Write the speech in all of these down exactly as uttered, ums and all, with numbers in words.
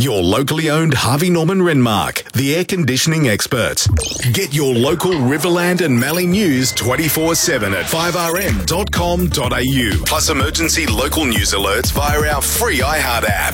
your locally owned Harvey Norman Renmark, the air conditioning experts. Get your local Riverland and Mallee news twenty-four seven at five r m dot com dot a u. Plus emergency local news alerts via our free iHeart app.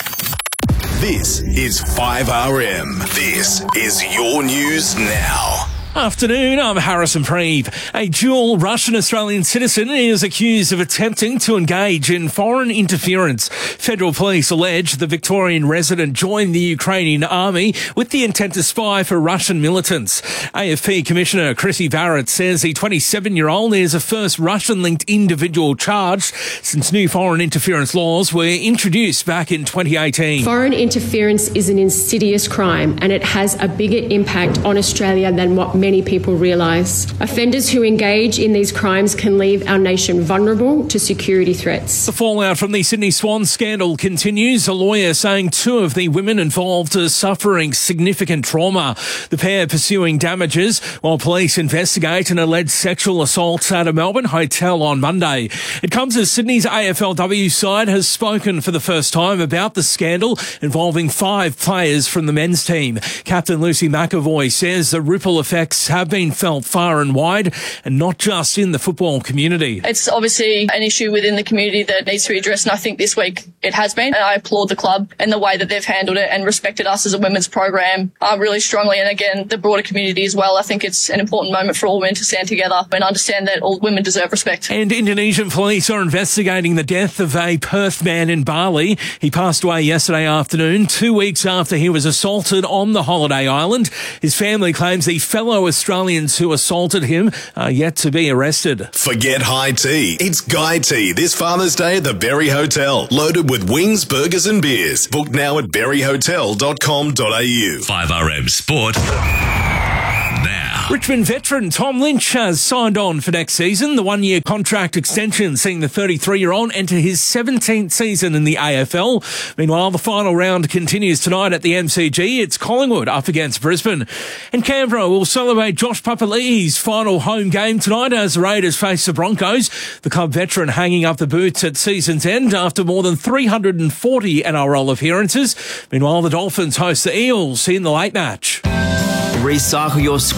This is five R M. This is your news now. Afternoon, I'm Harrison Preeve. A dual Russian-Australian citizen is accused of attempting to engage in foreign interference. Federal police allege the Victorian resident joined the Ukrainian army with the intent to spy for Russian militants. A F P Commissioner Chrissy Barrett says the twenty-seven-year-old is the first Russian-linked individual charged since new foreign interference laws were introduced back in twenty eighteen. Foreign interference is an insidious crime and it has a bigger impact on Australia than what many Many people realise. Offenders who engage in these crimes can leave our nation vulnerable to security threats. The fallout from the Sydney Swan scandal continues. A lawyer saying two of the women involved are suffering significant trauma. The pair pursuing damages while police investigate an alleged sexual assault at a Melbourne hotel on Monday. It comes as Sydney's A F L W side has spoken for the first time about the scandal involving five players from the men's team. Captain Lucy McAvoy says the ripple effects have been felt far and wide and not just in the football community. It's obviously an issue within the community that needs to be addressed, and I think this week it has been. And I applaud the club and the way that they've handled it and respected us as a women's program uh, really strongly, and again the broader community as well. I think it's an important moment for all women to stand together and understand that all women deserve respect. And Indonesian police are investigating the death of a Perth man in Bali. He passed away yesterday afternoon, two weeks after he was assaulted on the holiday island. His family claims the fellow Australians who assaulted him are yet to be arrested. Forget high tea. It's Guy Tea this Father's Day at the Berry Hotel. Loaded with wings, burgers and beers. Book now at berry hotel dot com dot a u. five R M Sport now. Richmond veteran Tom Lynch has signed on for next season. The one-year contract extension seeing the thirty-three-year-old enter his seventeenth season in the A F L. Meanwhile, the final round continues tonight at the M C G. It's Collingwood up against Brisbane. And Canberra will celebrate Josh Papali'i's final home game tonight as the Raiders face the Broncos. The club veteran hanging up the boots at season's end after more than three hundred forty N R L appearances. Meanwhile, the Dolphins host the Eels in the late match. Recycle your